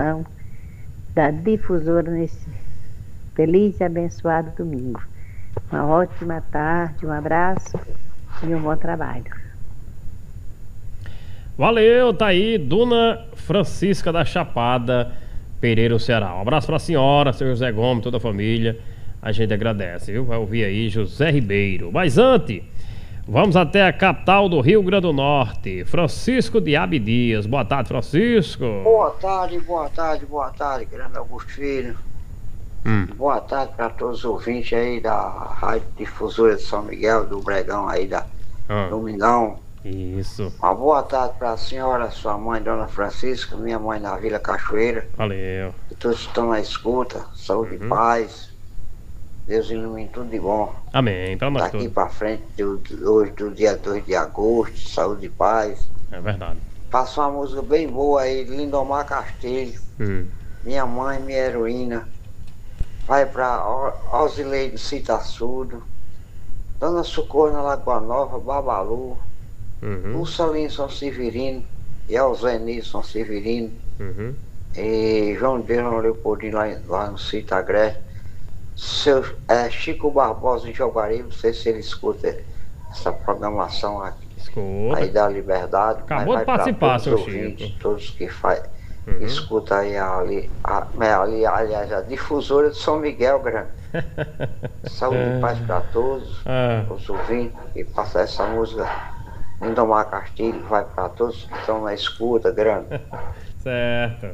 programação da Difusora nesse feliz e abençoado domingo. Uma ótima tarde, um abraço e um bom trabalho. Valeu, tá aí, Dona Francisca da Chapada, Pereira, Ceará. Um abraço pra senhora, seu José Gomes, toda a família. A gente agradece, viu? Vai ouvir aí José Ribeiro. Mas antes, vamos até a capital do Rio Grande do Norte. Francisco de Abdias. Boa tarde, Francisco. Boa tarde, grande Augusto Filho. Boa tarde para todos os ouvintes aí da Rádio Difusora de São Miguel, do Bregão aí, da Domingão. Isso. Uma boa tarde para a senhora, sua mãe, Dona Francisca, minha mãe na Vila Cachoeira. Valeu. E todos que estão na escuta, saúde e paz. Deus ilumine tudo de bom. Amém, para nós Daqui todos. para frente, hoje do dia 2 de agosto, saúde e paz. É verdade. Passou uma música bem boa aí, Lindomar Castilho. Minha mãe, minha heroína. Vai para Osileide Citaçudo, Dona Socorro na Lagoa Nova, Babalu, Ursalinho São Severino, e Alzeni São Severino, e João Deus Leopoldino lá no Sítio Agreste. Chico Barbosa em Jaguaribe, não sei se ele escuta essa programação aqui. Escuta. Aí da Liberdade. Acabou de participar, seu ouvintes, Chico. todos que escuta aí aliás, a Difusora de São Miguel, grande. Saúde e paz para todos, os ouvintes, e passa essa música Lindomar Castilho, vai para todos que estão na escuta, grande. Certo.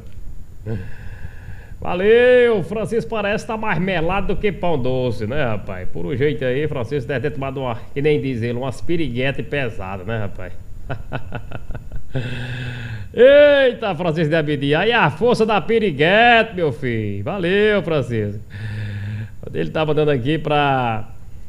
Valeu, Francisco parece estar mais melado do que pão doce, né, rapaz? Por um jeito aí, Francisco deve ter tomado uma, que nem diz ele, umas piriguetas pesadas, né, rapaz? Eita, Francisco de Abdias, aí a força da piriguete, meu filho. Valeu, Francisco. Ele tava dando aqui pra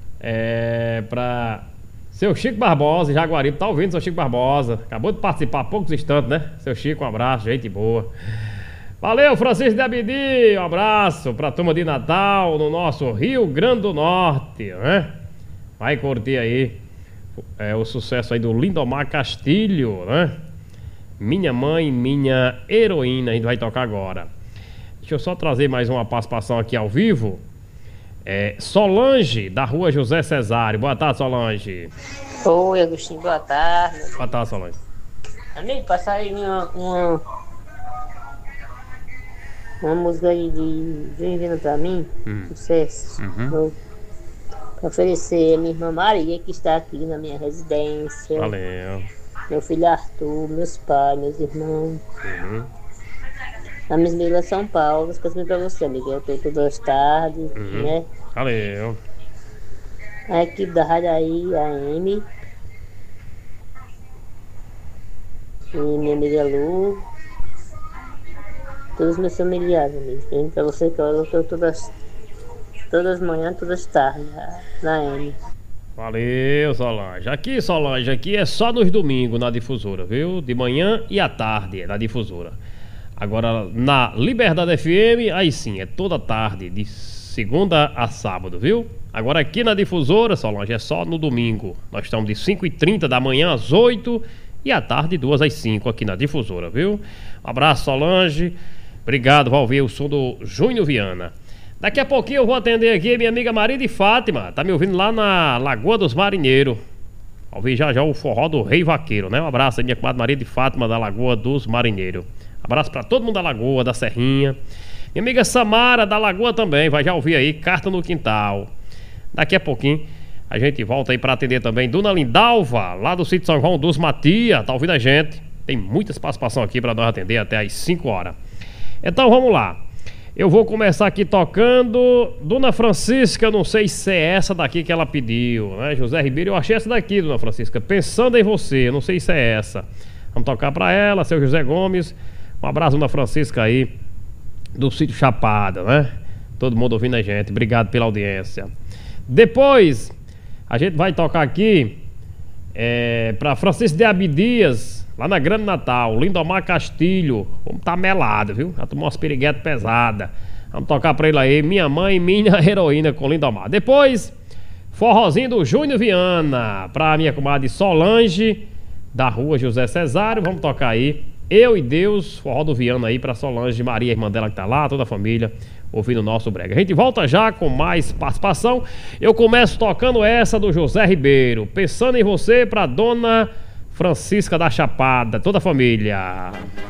seu Chico Barbosa, Jaguaribe. Tá ouvindo, seu Chico Barbosa? Acabou de participar há poucos instantes, né? Seu Chico, um abraço, gente boa. Valeu, Francisco de Abdias, um abraço pra turma de Natal no nosso Rio Grande do Norte, né? Vai curtir aí o sucesso aí do Lindomar Castilho, né? Minha mãe, minha heroína, a gente vai tocar agora. Deixa eu só trazer mais uma participação aqui ao vivo. Solange, da rua José Cesário. Boa tarde, Solange. Oi, Agostinho, boa tarde. Boa tarde, Solange. Amigo, passar aí uma música aí de Bem-vindo pra mim, sucesso. Pra oferecer a minha irmã Maria, que está aqui na minha residência. Valeu. Meu filho Arthur, meus pais, meus irmãos. A Miss Mila São Paulo, as coisas pra você, amigo. Eu tô todas as tardes, né? Valeu. A equipe da rádio aí, a Amy. E minha amiga Lu. Todos os meus familiares, amigo. Pra você que eu tô todas as manhãs, todas as tardes, na Amy. Valeu, Solange. Aqui, Solange, aqui é só nos domingos na Difusora, viu? De manhã e à tarde é na Difusora. Agora, na Liberdade FM, aí sim, é toda tarde, de segunda a sábado, viu? Agora aqui na Difusora, Solange, é só no domingo. Nós estamos de 5h30 da manhã às 8 e à tarde, 2 às 5 aqui na Difusora, viu? Um abraço, Solange. Obrigado, vai ouvir o som do Júnior Viana. Daqui a pouquinho eu vou atender aqui minha amiga Maria de Fátima. Tá me ouvindo lá na Lagoa dos Marinheiros. Vou ouvir já o forró do Rei Vaqueiro, né? Um abraço aí, minha comadre Maria de Fátima, da Lagoa dos Marinheiros. Abraço pra todo mundo da Lagoa, da Serrinha. Minha amiga Samara, da Lagoa também, vai já ouvir aí, Carta no Quintal. Daqui a pouquinho a gente volta aí pra atender também Dona Lindalva, lá do sítio São João dos Matias. Tá ouvindo a gente? Tem muitas participações aqui pra nós atender até às 5 horas. Então vamos lá. Eu vou começar aqui tocando Dona Francisca, não sei se é essa daqui que ela pediu, né? José Ribeiro, eu achei essa daqui, Dona Francisca, Pensando em Você, não sei se é essa. Vamos tocar pra ela, seu José Gomes. Um abraço, Dona Francisca aí, do sítio Chapada, né? Todo mundo ouvindo a gente, obrigado pela audiência. Depois, a gente vai tocar aqui pra Francisco de Abdias, lá na Grande Natal, Lindomar Castilho. Vamos tá melado, viu? Já tomou umas piriguetas pesadas. Vamos tocar pra ele aí, Minha Mãe, Minha Heroína, com Lindomar. Depois, forrozinho do Júnior Viana, pra minha comadre Solange, da rua José Cesário. Vamos tocar aí Eu e Deus, forró do Viana aí pra Solange Maria, irmã dela que tá lá, toda a família, ouvindo o nosso brega. A gente volta já com mais participação. Eu começo tocando essa do José Ribeiro, Pensando em Você, pra dona Francisca da Chapada, toda a família.